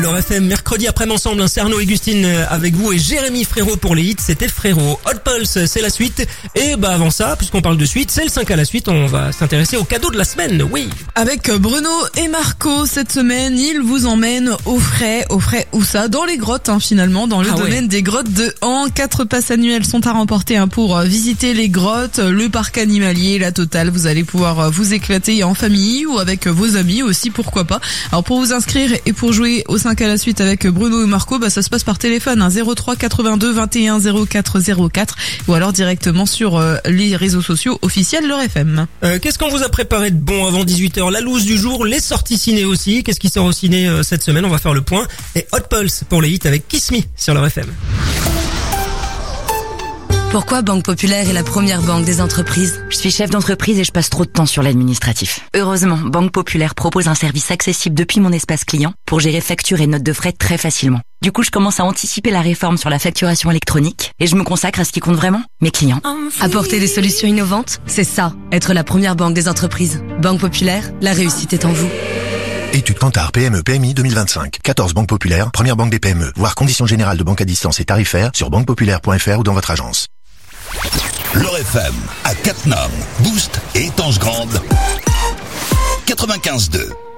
Le FM, mercredi après-midi ensemble, c'est Arnaud et Gustine avec vous et Jérémy Frérot pour les hits, c'était Frérot. Hot Pulse, c'est la suite. Et avant ça, puisqu'on parle de suite, c'est le 5 à la suite, on va s'intéresser au cadeau de la semaine, oui. Avec Bruno et Marco, cette semaine, ils vous emmènent au frais où ça? Dans les grottes, finalement, dans le domaine des grottes de Han. 4 passes annuelles sont à remporter pour visiter les grottes, le parc animalier, la totale. Vous allez pouvoir vous éclater en famille ou avec vos amis aussi, pourquoi pas. Alors pour vous inscrire et pour jouer au 5 à la suite avec Bruno et Marco, ça se passe par téléphone, 03 82 21 04 04 ou alors directement sur les réseaux sociaux officiels Leur FM. Qu'est-ce qu'on vous a préparé de bon avant 18h? La loose du jour, les sorties ciné aussi. Qu'est-ce qui sort au ciné cette semaine? On va faire le point. Et Hot Pulse pour les hits avec Kiss Me sur Leur FM. Pourquoi Banque Populaire est la première banque des entreprises? Je suis chef d'entreprise et je passe trop de temps sur l'administratif. Heureusement, Banque Populaire propose un service accessible depuis mon espace client pour gérer factures et notes de frais très facilement. Du coup, je commence à anticiper la réforme sur la facturation électronique et je me consacre à ce qui compte vraiment, mes clients. Apporter des solutions innovantes, c'est ça, être la première banque des entreprises. Banque Populaire, la réussite est en vous. Étude Kantar PME PMI 2025. 14 banques populaires, première banque des PME. Voir conditions générales de banque à distance et tarifaires sur banquepopulaire.fr ou dans votre agence. Leur FM à Cattenom, Boost et Étanche Grande 95.2.